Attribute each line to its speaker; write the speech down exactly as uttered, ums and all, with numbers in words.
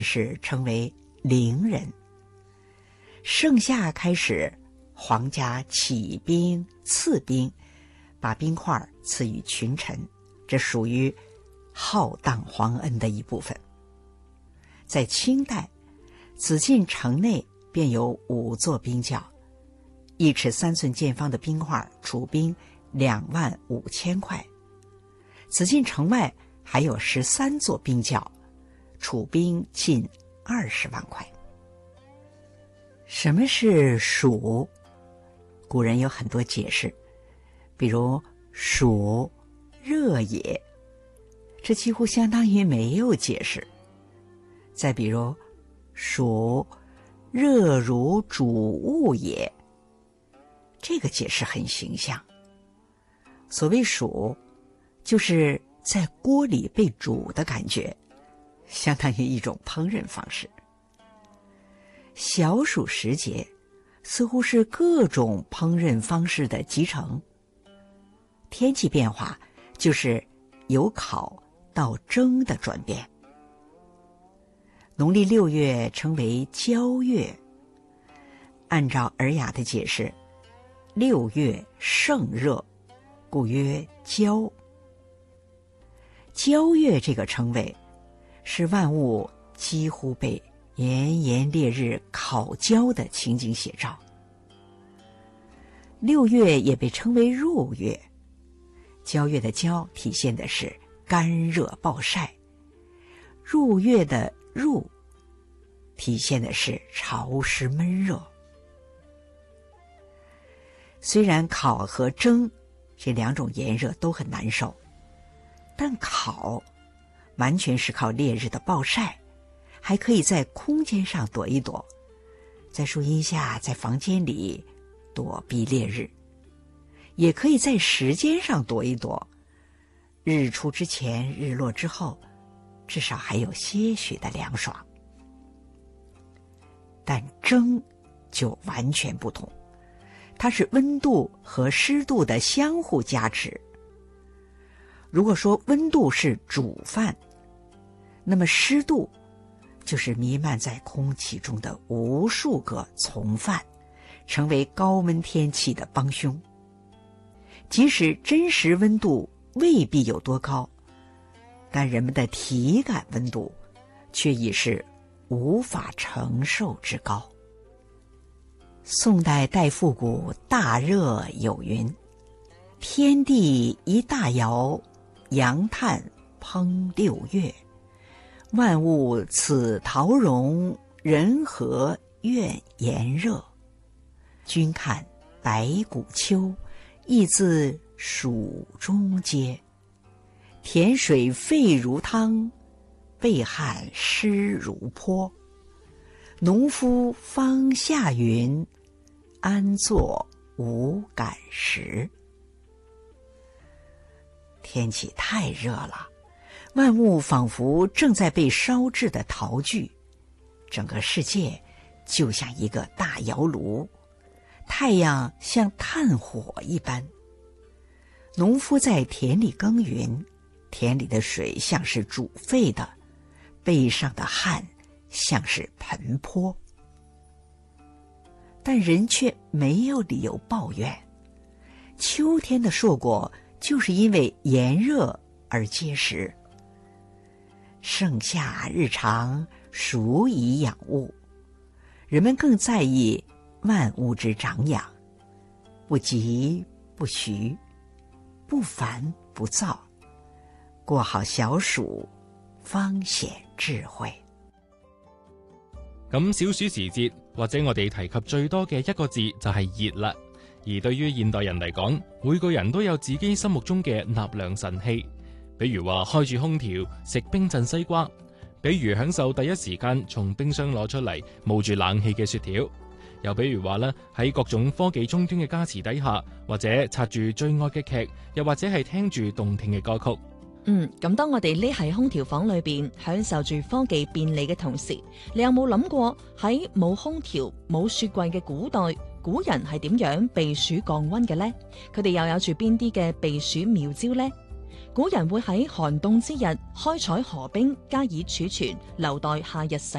Speaker 1: 是称为陵人。盛夏开始，皇家起兵赐兵，把冰块赐予群臣，这属于浩荡皇恩的一部分。在清代，紫禁城内便有五座冰窖，一尺三寸见方的冰块储冰两万五千块。紫禁城外还有十三座冰窖，储冰近二十万块。什么是暑？古人有很多解释，比如暑热也，这几乎相当于没有解释。再比如暑热如煮物也，这个解释很形象。所谓暑，就是在锅里被煮的感觉，相当于一种烹饪方式。小暑时节，似乎是各种烹饪方式的集成。天气变化就是由烤到蒸的转变。农历六月称为交月，按照尔雅的解释，六月盛热，故曰交。交月这个称谓，是万物几乎被炎炎烈日烤焦的情景写照。六月也被称为入月，交月的交体现的是干热暴晒，入月的入体现的是潮湿闷热。虽然烤和蒸这两种炎热都很难受，但烤完全是靠烈日的暴晒，还可以在空间上躲一躲，在树荫下，在房间里躲避烈日，也可以在时间上躲一躲，日出之前，日落之后，至少还有些许的凉爽。但蒸就完全不同，它是温度和湿度的相互加持。如果说温度是煮饭，那么湿度就是弥漫在空气中的无数个从犯，成为高温天气的帮凶。即使真实温度未必有多高，但人们的体感温度却已是无法承受之高。宋代戴复古大热有云：天地一大窑，阳炭烹六月，万物此陶容，人何怨炎热？君看白骨秋，亦自蜀中接。田水沸如汤，被旱湿如坡。农夫方下云，安坐无感时。天气太热了，万物仿佛正在被烧制的陶具，整个世界就像一个大窑炉，太阳像炭火一般。农夫在田里耕耘，田里的水像是煮沸的，背上的汗像是盆泼。但人却没有理由抱怨，秋天的硕果就是因为炎热而结实。盛夏日长，暑以养物，人们更在意万物之长养，不急不徐，不烦不躁，過好小暑，方顯智慧。
Speaker 2: 咁小暑時節，或者我哋提及最多嘅一個字就係熱啦。而對於現代人嚟講，每個人都有自己心目中嘅納涼神器，比如話開住空調食冰鎮西瓜，比如享受第一時間從冰箱攞出嚟冒住冷氣嘅雪條，又比如話咧喺各種科技終端嘅加持底下，或者刷住最愛嘅劇，又或者係聽住動聽嘅歌曲。
Speaker 3: 嗯，咁當我哋匿喺空調房裏邊享受住科技便利嘅同時，你有冇諗過喺冇空調冇雪櫃嘅古代，古人係點樣避暑降溫嘅呢？佢哋又有住邊啲嘅避暑妙招呢？ 古人會喺寒凍之日開採河冰加以儲存，留待夏日使